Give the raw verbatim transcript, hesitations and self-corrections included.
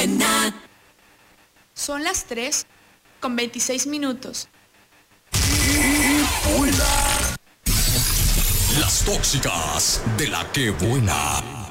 buena. Son las tres con veintiséis minutos. Buena. Las tóxicas de la que buena.